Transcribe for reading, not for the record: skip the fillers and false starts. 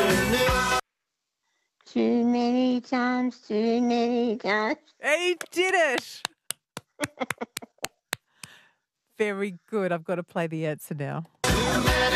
Too many times, too many times. He did it. Very good. I've got to play the answer now.